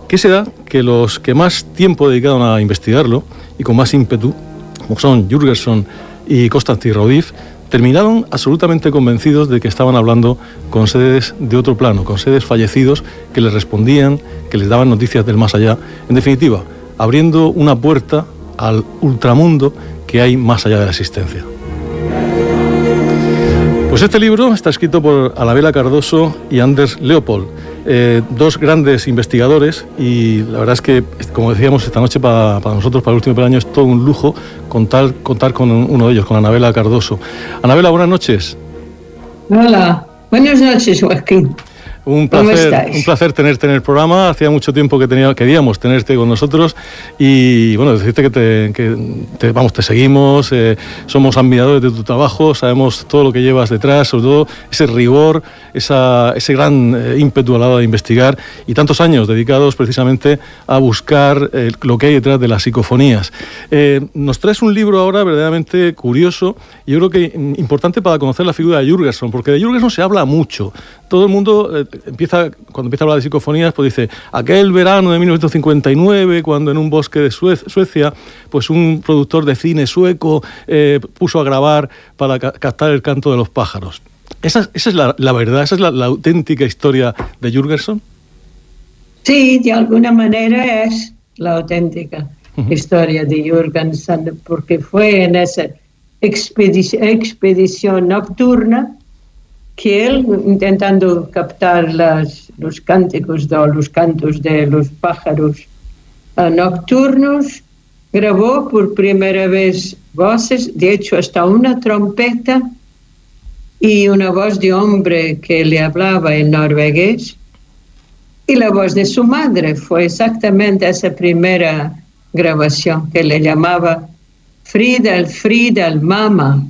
¿Qué se da? Que los que más tiempo dedicaron a investigarlo y con más ímpetu, como son Jürgenson y Konstantin Raudive, terminaron absolutamente convencidos de que estaban hablando con seres de otro plano, con seres fallecidos que les respondían, que les daban noticias del más allá. En definitiva, abriendo una puerta al ultramundo que hay más allá de la existencia. Pues este libro está escrito por Anabela Cardoso y Anders Leopold, dos grandes investigadores, y la verdad es que, como decíamos esta noche, para nosotros, para el último del año, es todo un lujo contar con uno de ellos, con Anabela Cardoso. Anabela, buenas noches. Hola, buenas noches, Joaquín. Un placer tenerte en el programa. Hacía mucho tiempo que queríamos tenerte con nosotros y bueno, decirte que te seguimos, somos admiradores de tu trabajo, sabemos todo lo que llevas detrás, sobre todo ese rigor, ese gran ímpetu a la hora de investigar y tantos años dedicados precisamente a buscar lo que hay detrás de las psicofonías. Nos traes un libro ahora verdaderamente curioso y yo creo que importante para conocer la figura de Jürgenson, porque de Jürgenson se habla mucho. Todo el mundo cuando empieza a hablar de psicofonías, pues dice, aquel verano de 1959, cuando en un bosque de Suecia, pues un productor de cine sueco puso a grabar para captar el canto de los pájaros. ¿Esa es la verdad? ¿Esa es la auténtica historia de Jürgenson? Sí, de alguna manera es la auténtica historia de Jürgenson, porque fue en esa expedición nocturna que él, intentando captar los cánticos los cantos de los pájaros nocturnos, grabó por primera vez voces, de hecho hasta una trompeta y una voz de hombre que le hablaba en noruegués, y la voz de su madre. Fue exactamente esa primera grabación que le llamaba Fridal, Mama.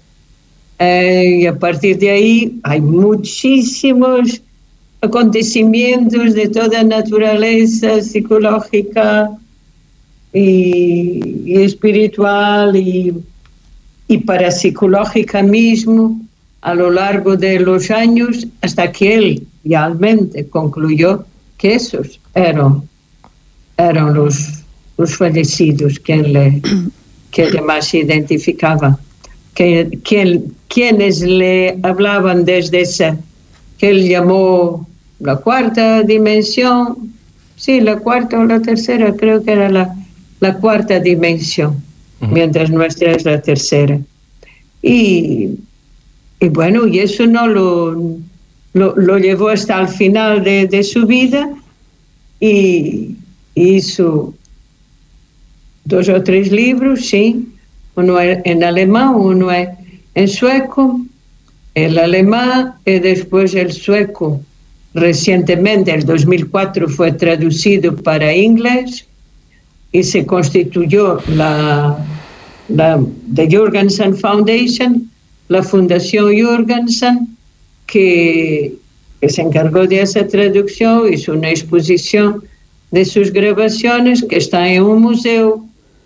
Y a partir de ahí hay muchísimos acontecimientos de toda naturaleza psicológica y espiritual y parapsicológica mismo a lo largo de los años, hasta que él realmente concluyó que esos eran los fallecidos que él más identificaba. Quienes le hablaban desde esa que él llamó la cuarta dimensión, sí, la cuarta o la tercera, creo que era la cuarta dimensión, mientras nuestra es la tercera. Y bueno, y eso no lo llevó hasta el final de su vida y hizo 2 o 3 libros, sí. Uno en alemán, uno en sueco, el alemán y después el sueco. Recientemente, en 2004, fue traducido para inglés y se constituyó la The Jürgenson Foundation, la Fundación Jürgenson, que se encargó de esa traducción. Hizo una exposición de sus grabaciones que está en un museo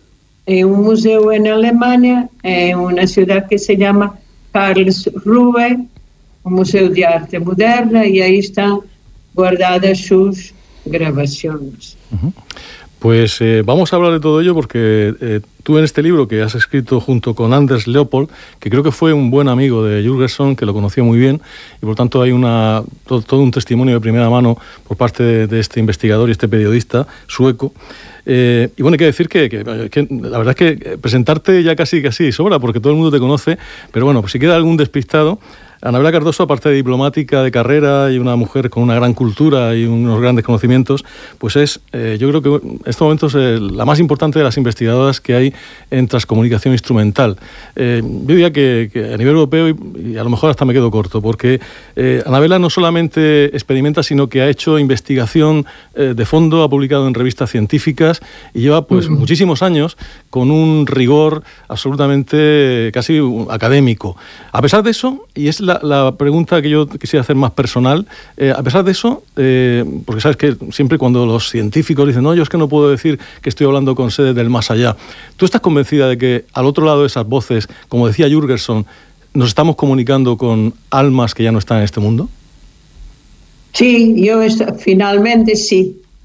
en Alemania, en una ciudad que se llama Karlsruhe, un museo de arte moderna, y ahí están guardadas sus grabaciones. Pues vamos a hablar de todo ello porque tú en este libro que has escrito junto con Anders Leopold, que creo que fue un buen amigo de Jürgenson, que lo conoció muy bien, y por tanto hay todo un testimonio de primera mano por parte de este investigador y este periodista sueco. Y bueno, hay que decir que la verdad es que presentarte ya casi sobra, porque todo el mundo te conoce, pero bueno, pues si queda algún despistado, Anabela Cardoso, aparte de diplomática de carrera y una mujer con una gran cultura y unos grandes conocimientos, pues es, yo creo que en estos momentos la más importante de las investigadoras que hay en transcomunicación instrumental. Yo diría que a nivel europeo, y a lo mejor hasta me quedo corto, porque Anabela no solamente experimenta, sino que ha hecho investigación de fondo, ha publicado en revistas científicas y lleva pues muchísimos años con un rigor absolutamente casi académico. A pesar de eso, y es la pregunta que yo quisiera hacer más personal, a pesar de eso, porque sabes que siempre cuando los científicos dicen, no, yo es que no puedo decir que estoy hablando con seres del más allá, ¿tú estás convencida de que al otro lado de esas voces, como decía Jürgenson, nos estamos comunicando con almas que ya no están en este mundo? Sí, finalmente sí.